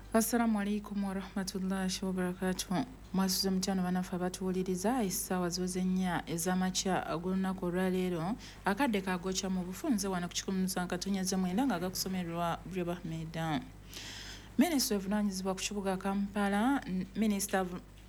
Assalamu alaikum wa rahmatullahi wa barakatuh. Mwasuze mchano banafa batuwuliriza essaawa ziweze nnya ez'amakya ag'olunaku olwaleero akadde kagoca mu bufunze wano ku 19/9 nga gakusomerwa Breba Ahmed. Minisita evunaanyizibwa ku kibuga Kampala minisita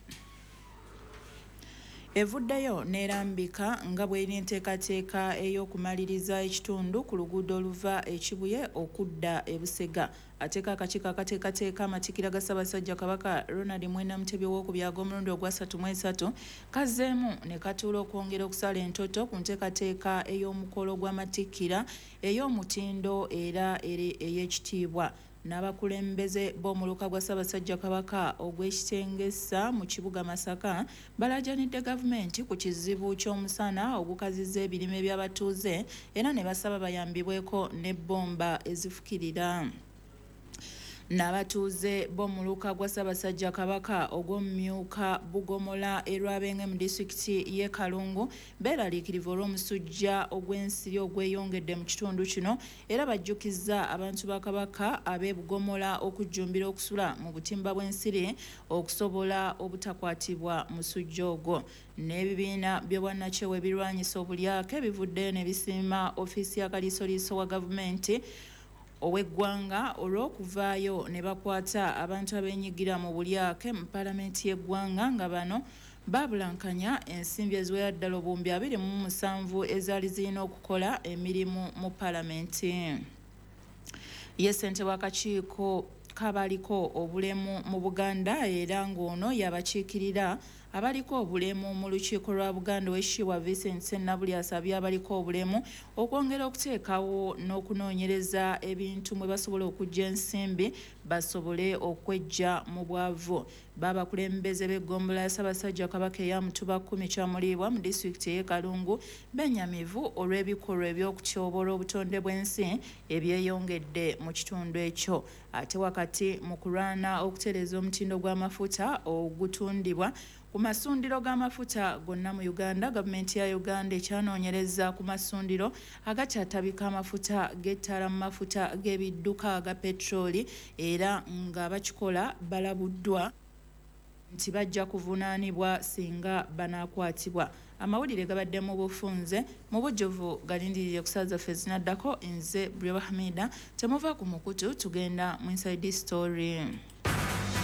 evuddeyo n'erambika nga bw'eri enteekateeka ey'okumaliriza ekitundu ku luguudo oluva ekibuye okudda e Busega. Ateeka akakiiko akateekateeka amatikkira ga Ssaabasajja Kabaka Ronald Mwenda Mutebi ow'okubyaga omulundi ogwa 33 kazzeemu ne katuula okwongera okusala entoto ku nteekateeka ey'omukolo gw'amatikkira ey'omutindo era ey'ekitiibwa. N'abakulembeze b'omuluka gwa Ssaabasajja Kabaka ogw'ekitengessa mu kibuga Masaka balaajanidde gavumenti ku kizibu ky'omusana ogukazizza ebirime by'abatuuze era ne basaba bayambibweko n'ebbomba ezifukirira. N'abatuuze b'omuluka gwa Ssaabasajja Kabaka ogw'omumyuka Bugomola Erwabenge mu disitulikiti y'e Kalungu beeraliikirivu olw'omusujja ogw'ensiri ogweyongedde mu kitundu kino era bajjukizza abantu ba Kabaka ab'e Bugomola okujjumbira okusula mu butimba bw'ensiri okusobola obutakwatibwa musujja ogwo. N'ebibiina by'obwannakyewa ebirwanyisa obulyake bivuddeyo ne bisiima ofiisi ya kaliisoliiso wa gavumenti ow'eggwanga olw'okuvaayo ne bakwata abantu abeenyigira mu bulyake mu paalamenti y'eggwanga nga bano baabulankanya ensimbi eziwera ddala obuwumbi 27 ezaali zirina okukola emirimu mu paalamenti. Ye ssente w'akakiiko kabaliko obulemu mu Buganda era ng'ono yabakiikirira abaliko obulemu mu lukiiko lwa Buganda ow'ekitiibwa Vincent Ssenabuli asabye abaliko obulemu okwongera okuteekawo n'okunoonyereza ebintu mwe basobola okuggya ensimbi basobole okweggya mu bwavu. Baabakulembeze b'eggombolola ya Ssaabasajja Kabaka eya Mutuba 10 Kyamuliibwa mu disitulikiti y'e Kalungu bennyamivu olw'ebikolwa eby'okutyoboola obutonde bw'ensi ebyeyongedde mu kitundu ekyo. Ate wakati mu kulwana okutereeza omutindo gw'amafuta ogutundibwa ku masundiro g'amafuta gonna mu Uganda, gavumenti ya Uganda ekyanoonyereza ku masundiro agakyatabika amafuta g'ettaala mu mafuta g'ebidduka aga petroli era nga bakikola balabuddwa nti bajja kuvunaanibwa singa banaakwatibwa. Amawulire gabadde mu bufunze mu bujjuvu galindirire ku ssaawa zaffe zinaddako. Nze Breba Ahmed, temuva ku mukutu, tugenda mu inside story.